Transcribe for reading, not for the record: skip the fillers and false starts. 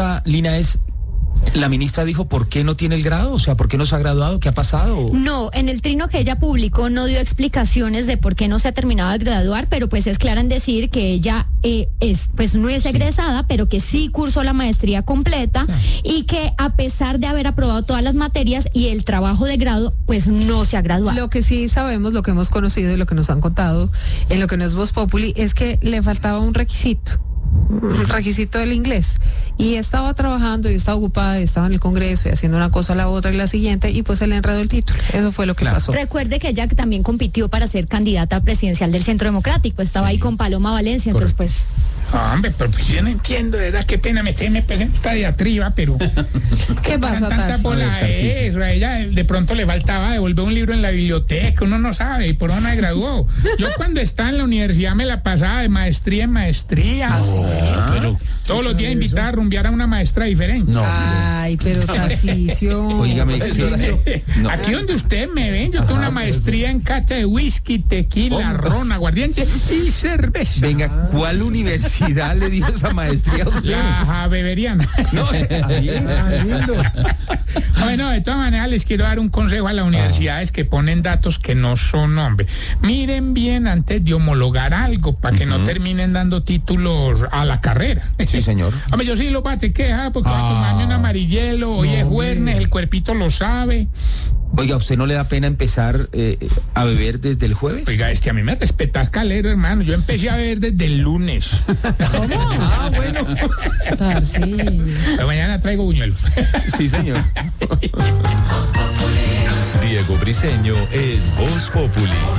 pregunta, Lina, es... ¿La ministra dijo por qué no tiene el grado? O sea, ¿por qué no se ha graduado? ¿Qué ha pasado? No, en el trino que ella publicó no dio explicaciones de por qué no se ha terminado de graduar, pero pues es clara en decir que ella no es egresada, pero que sí cursó la maestría completa y que a pesar de haber aprobado todas las materias y el trabajo de grado, pues no se ha graduado. Lo que sí sabemos, lo que hemos conocido y lo que nos han contado en lo que no es Voz Populi, es que le faltaba un requisito del inglés, y estaba trabajando y estaba ocupada y estaba en el Congreso y haciendo una cosa a la otra y la siguiente, y pues se le enredó el título. Eso fue lo que pasó. Recuerde que ella también compitió para ser candidata presidencial del Centro Democrático, estaba ahí con Paloma Valencia. Entonces pues... Hombre, pero pues yo no entiendo, de verdad, qué pena meterme pues, en esta diatriba, pero... ¿Qué pasa, Tarcisio? A ella de pronto le faltaba devolver un libro en la biblioteca, uno no sabe, y por eso no se graduó. Yo cuando estaba en la universidad me la pasaba de maestría en maestría. Pero todos los días invitaba a rumbear a una maestra diferente. no. Ay, pero Tarcisio. Óigame, no. Aquí donde ustedes me ven, yo tengo una maestría en cata de whisky, tequila, ron, aguardiente y cerveza. Venga, ¿cuál universidad le dio esa maestría a usted? La Javeriana. No, lindo. Bueno, de todas maneras les quiero dar un consejo a las universidades que ponen datos que no son, hombre. Miren bien antes de homologar algo para que no terminen dando títulos a la carrera. Sí, señor. Hombre, yo sí lo bate queja porque va a tomarme un amarillelo, hoy es jueves, el cuerpito lo sabe. Oiga, ¿usted no le da pena empezar a beber desde el jueves? Oiga, es que a mí me respeta Calero, hermano. Yo empecé a beber desde el lunes. ¿Cómo? Bueno. Tarcisio. Pero mañana traigo buñuelos. Sí, señor. Diego Briseño es Voz Populi.